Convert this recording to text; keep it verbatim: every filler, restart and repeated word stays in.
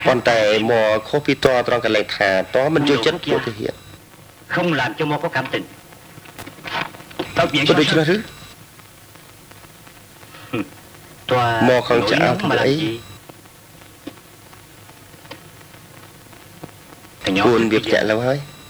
còn tại mò khô phi to trong cái lệnh thả đó mình chưa chất của thể hiện không làm cho mò có cảm tình. tôi được chưa thứ mò không trả thì ấy buồn việc chạy lâu hơi